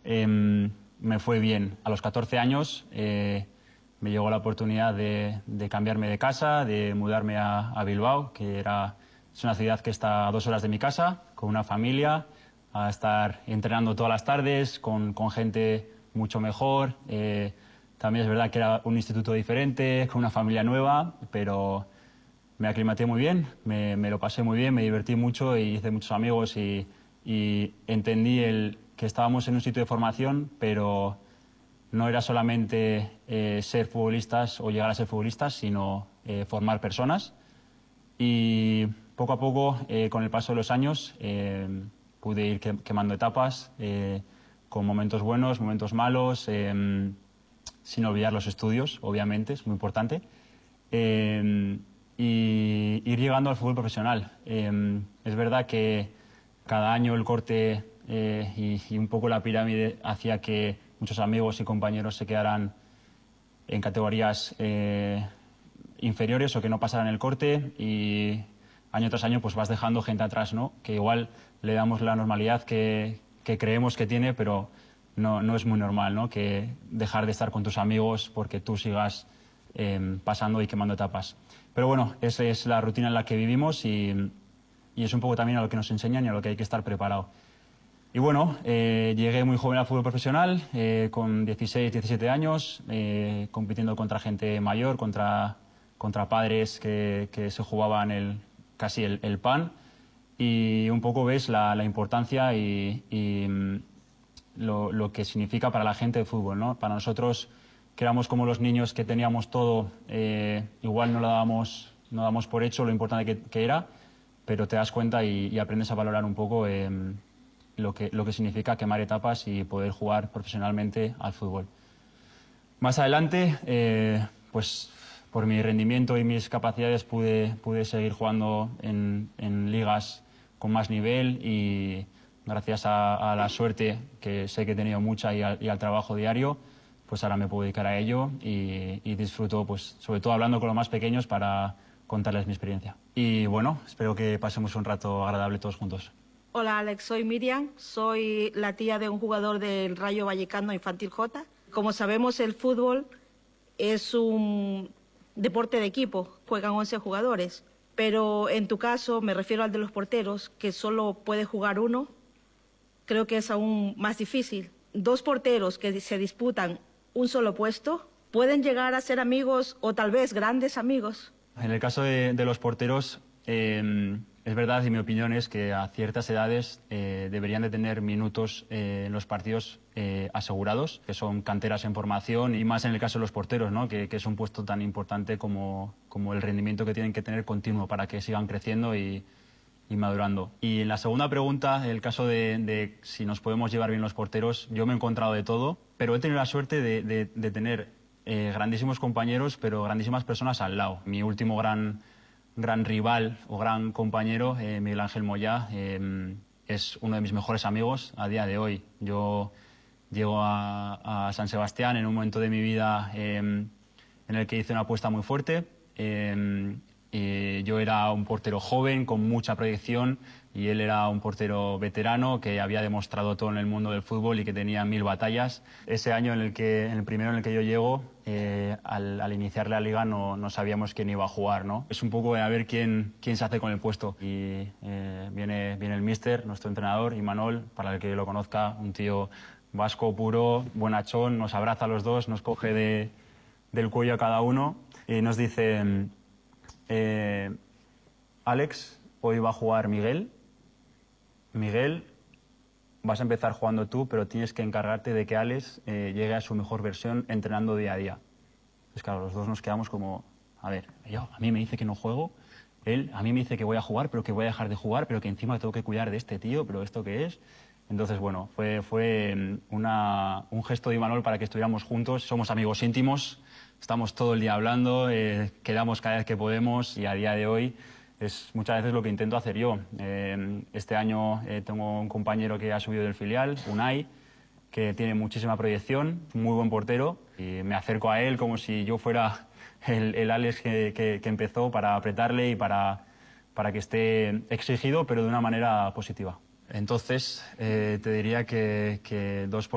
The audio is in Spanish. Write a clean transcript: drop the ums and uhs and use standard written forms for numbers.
me fue bien. A los 14 años me llegó la oportunidad de cambiarme de casa, de mudarme a Bilbao, es una ciudad que está a 2 horas de mi casa, con una familia, a estar entrenando todas las tardes, con gente mucho mejor. También es verdad que era un instituto diferente, con una familia nueva, pero me aclimaté muy bien, me lo pasé muy bien, me divertí mucho y hice muchos amigos y entendí que estábamos en un sitio de formación, pero no era solamente ser futbolistas o llegar a ser futbolistas, sino formar personas. Y poco a poco, con el paso de los años, pude ir quemando etapas, con momentos buenos, momentos malos, sin olvidar los estudios, obviamente, es muy importante. Y ir llegando al fútbol profesional. Es verdad que cada año el corte y un poco la pirámide hacía que muchos amigos y compañeros se quedaran en categorías inferiores o que no pasaran el corte, y año tras año pues vas dejando gente atrás, ¿no? Que igual le damos la normalidad que creemos que tiene, pero no es muy normal, ¿no? Que dejar de estar con tus amigos porque tú sigas pasando y quemando etapas. Pero bueno, esa es la rutina en la que vivimos y es un poco también a lo que nos enseñan y a lo que hay que estar preparado. Y bueno, llegué muy joven al fútbol profesional, con 16, 17 años, compitiendo contra gente mayor, contra padres que se jugaban casi el pan, y un poco ves la importancia y lo que significa para la gente el fútbol, ¿no? Para nosotros, que éramos como los niños que teníamos todo, igual no damos por hecho lo importante que era, pero te das cuenta y aprendes a valorar un poco lo que significa quemar etapas y poder jugar profesionalmente al fútbol. Más adelante, pues por mi rendimiento y mis capacidades pude seguir jugando en ligas con más nivel, y gracias a la suerte, que sé que he tenido mucha, y al trabajo diario, pues ahora me puedo dedicar a ello y disfruto, pues sobre todo hablando con los más pequeños para contarles mi experiencia. Y bueno, espero que pasemos un rato agradable todos juntos. Hola Alex, soy Miriam, soy la tía de un jugador del Rayo Vallecano Infantil J. Como sabemos, el fútbol es un deporte de equipo, juegan 11 jugadores, pero en tu caso, me refiero al de los porteros, que solo puede jugar uno, creo que es aún más difícil. 2 porteros que se disputan un solo puesto pueden llegar a ser amigos o tal vez grandes amigos. En el caso de los porteros, es verdad, y mi opinión es que a ciertas edades deberían de tener minutos en los partidos asegurados, que son canteras en formación, y más en el caso de los porteros, ¿no? Que es un puesto tan importante como el rendimiento que tienen que tener continuo para que sigan creciendo y madurando. Y en la segunda pregunta, el caso de si nos podemos llevar bien los porteros, yo me he encontrado de todo, pero he tenido la suerte de tener grandísimos compañeros, pero grandísimas personas al lado. Mi último gran rival o gran compañero, Miguel Ángel Moyá, es uno de mis mejores amigos a día de hoy. Yo llego a San Sebastián en un momento de mi vida en el que hice una apuesta muy fuerte. Yo era un portero joven con mucha proyección, y él era un portero veterano que había demostrado todo en el mundo del fútbol y que tenía 1000 batallas. Ese año en el primero en el que yo llego, al iniciar la liga no sabíamos quién iba a jugar, ¿no? Es un poco de a ver quién se hace con el puesto. Y viene el míster, nuestro entrenador, Imanol, para el que lo conozca, un tío vasco puro, buenachón, nos abraza a los dos, nos coge del cuello a cada uno y nos dice: Alex, hoy va a jugar Miguel. Miguel, vas a empezar jugando tú, pero tienes que encargarte de que Alex llegue a su mejor versión entrenando día a día. Pues claro, los dos nos quedamos como, a ver, a mí me dice que no juego, él a mí me dice que voy a jugar, pero que voy a dejar de jugar, pero que encima tengo que cuidar de este tío, pero ¿esto qué es? Entonces, bueno, fue un gesto de Imanol para que estuviéramos juntos. Somos amigos íntimos, estamos todo el día hablando, quedamos cada vez que podemos, y a día de hoy es muchas veces lo que intento hacer yo. Este año tengo un compañero que ha subido del filial, Unai, que tiene muchísima proyección, muy buen portero, y me acerco a él como si yo fuera el Alex que empezó, para apretarle y para que esté exigido, pero de una manera positiva. Entonces, te diría que 2